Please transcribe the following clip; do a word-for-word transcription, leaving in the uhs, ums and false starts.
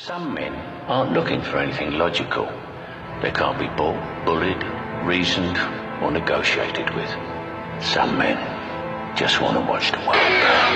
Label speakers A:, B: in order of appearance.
A: Some men aren't looking for anything logical. They can't be bought, bullied, reasoned, or negotiated with. Some men just want to watch the world burn.